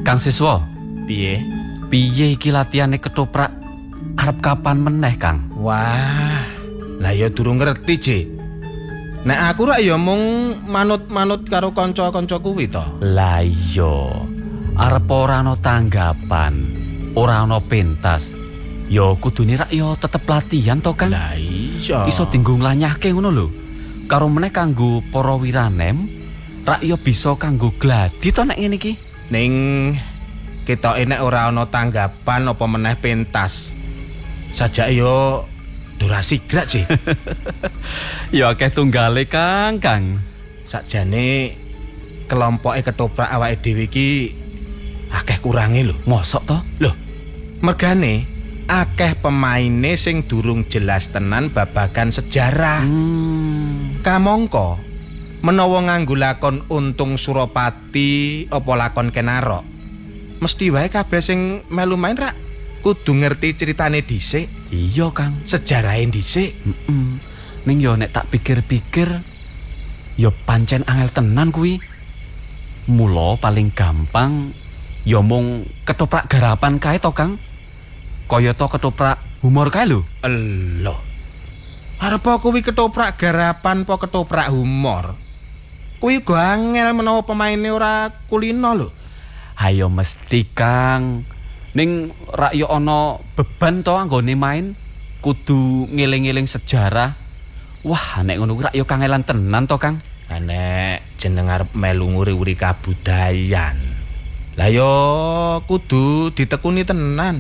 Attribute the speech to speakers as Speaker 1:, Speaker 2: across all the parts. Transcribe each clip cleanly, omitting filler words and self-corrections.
Speaker 1: Kang Siswa,
Speaker 2: Piye?
Speaker 1: piye iki latihane ketoprak? Arep kapan meneh, Kang?
Speaker 2: Wah, lah ya durung ngerti, Jek. Nek aku rak ya mung manut-manut karo kanca-kanca kuwi to.
Speaker 1: Lah iya. Arep ora ana tanggapan, ora ana pentas. Ya kudune rak ya tetep latihan to, Kang.
Speaker 2: Lah iya.
Speaker 1: Iso dinggo nglanyahke ngono lho. Karo meneh kanggo para wiranem, rak ya bisa kanggo gladi to nek ngene iki.
Speaker 2: Ning ketoke nek ora ana tanggapan apa meneh pentas. Sajak yo durasi grak, Jek.
Speaker 1: Ya akeh tunggale, Kang.
Speaker 2: Sakjane kelompoke ketoprak awake dhewe iki akeh kurange lho.
Speaker 1: Mosok to?
Speaker 2: Loh, mergane akeh pemaine sing durung jelas tenan babagan sejarah. Kamangka menawa nganggo lakon Untung Suropati apa lakon Kenarok, mesti wae kabeh sing melu main rak kudu ngerti ceritane dhisik.
Speaker 1: Iya, Kang.
Speaker 2: Sejarahe dhisik.
Speaker 1: Ning yo nek tak pikir-pikir yo pancen angel tenan kuwi. Mula paling gampang yo mung ketoprak garapan kae to, Kang. Kaya to ketoprak humor kae lho.
Speaker 2: Eloh. Arep kuwi ketoprak garapan apa ketoprak humor? Kuwi go angel menawa pemaine ora kulino lho.
Speaker 1: Hayo mesti, Kang. Ning rak yo ana beban to anggone main, kudu ngeling-eling sejarah. Wah, nek ngono kuwi rak yo kangelan tenan to, Kang.
Speaker 2: Nek jeneng arep melu nguri-uri kabudayan. Lah yo kudu ditekuni tenan.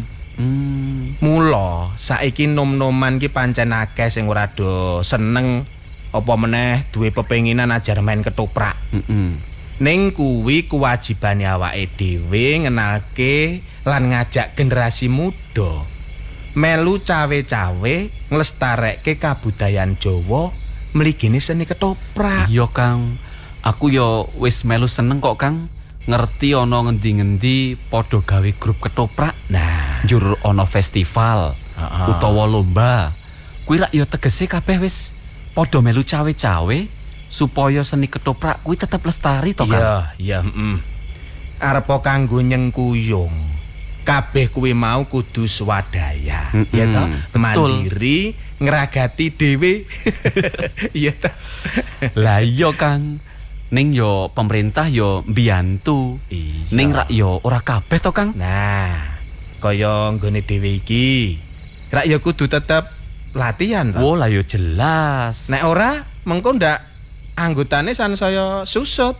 Speaker 2: Mula saiki nom-noman ki pancen akeh sing ora do seneng apa meneh duwe pepenginan ajar main ketoprak. Ning kuwi kewajibane awake dhewe ngenalke lan ngajak generasi muda melu cawe-cawe nglestarekke kabudayan Jawa mligine seni ketoprak.
Speaker 1: Iya, Kang. Aku yo wis melu seneng kok, Kang. Ngerti ana ngendi-ngendi padha gawe grup ketoprak.
Speaker 2: Nah,
Speaker 1: Njur ana festival utawa lomba. Kuwi rak yo tegese kabeh wis padha melu cawe-cawe supaya seni ketoprak kuwi tetep lestari to, Kang.
Speaker 2: Iya, Arep kanggo nyengkuyung. Kabeh kuwi mau kudu swadaya, ya toh? Mandiri, ngragati dhewe. Iya toh.
Speaker 1: Lah iya, Kang. Ning yo pemerintah yo mbiyantu. Ning rak yo ora kabeh to, Kang.
Speaker 2: Nah, kaya nggone dhewe iki, rak yo kudu tetep latihan toh.
Speaker 1: Oh, lah yo jelas.
Speaker 2: Nek ora, mengko ndak anggotane sansaya susut.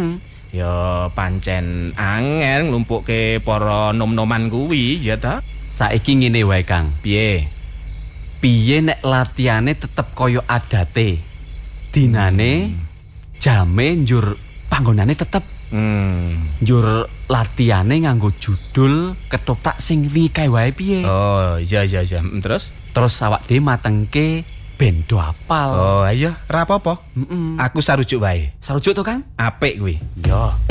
Speaker 2: Ya pancen angel nglumpukke para nom-noman kuwi, ya ta?
Speaker 1: Saiki ngene wae, Kang.
Speaker 2: Piye?
Speaker 1: Piye nek latihane tetep kaya adate? Dinane, jame njur panggonane tetep. Njur latihane nganggo judul ketoprak sing wingi kae wae piye?
Speaker 2: Oh, iya. Terus?
Speaker 1: Terus awak dhewe matengke ben do apal.
Speaker 2: Oh, ayo, ra apa-apa. Aku sarujuk wae.
Speaker 1: Sarujuk to, Kang?
Speaker 2: Apik kuwi.
Speaker 1: Yo.